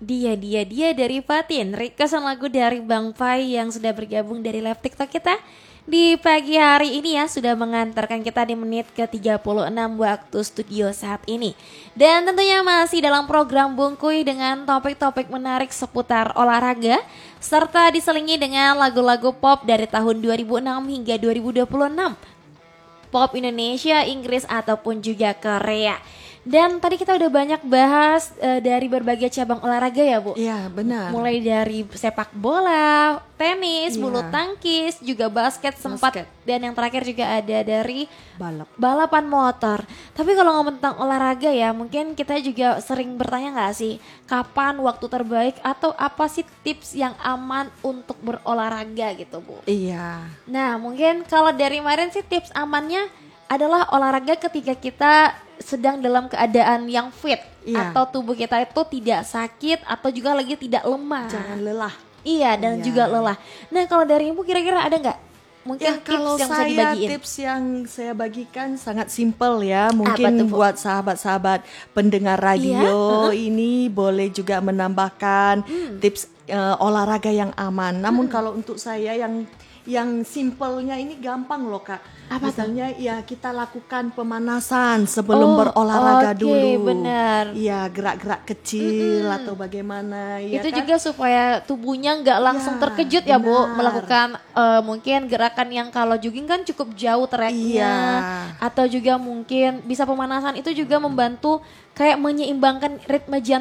Dia dari Fatin, requestan lagu dari Bang Pai yang sudah bergabung dari live TikTok kita di pagi hari ini ya, sudah mengantarkan kita di menit ke-36 waktu studio saat ini. Dan tentunya masih dalam program Bungkuy dengan topik-topik menarik seputar olahraga serta diselingi dengan lagu-lagu pop dari tahun 2006 hingga 2026. Pop Indonesia, Inggris ataupun juga Korea. Dan tadi kita udah banyak bahas dari berbagai cabang olahraga ya Bu. Iya benar. Mulai dari sepak bola, tenis, bulu tangkis, juga basket sempat. Dan yang terakhir juga ada dari balapan motor. Tapi kalau ngomong tentang olahraga ya, mungkin kita juga sering bertanya gak sih, kapan waktu terbaik atau apa sih tips yang aman untuk berolahraga gitu Bu. Iya. Nah mungkin kalau dari kemarin sih tips amannya adalah olahraga ketika kita sedang dalam keadaan yang fit, atau tubuh kita itu tidak sakit atau juga lagi tidak lemah. Jangan lelah. Iya, dan juga lelah. Nah kalau dari Ibu kira-kira ada nggak mungkin kalau tips yang bisa saya dibagiin? Tips yang saya bagikan sangat simpel ya. Mungkin buat sahabat-sahabat pendengar radio ini boleh juga menambahkan tips olahraga yang aman. Namun kalau untuk saya yang simpelnya ini gampang loh Kak. Misalnya ya kita lakukan pemanasan sebelum berolahraga dulu. Benar. Iya, gerak-gerak kecil atau bagaimana ya itu kan? juga supaya tubuhnya nggak langsung terkejut ya Bu, melakukan mungkin gerakan yang kalau jogging kan cukup jauh treknya, atau juga mungkin bisa pemanasan itu juga membantu kayak menyeimbangkan ritme jantung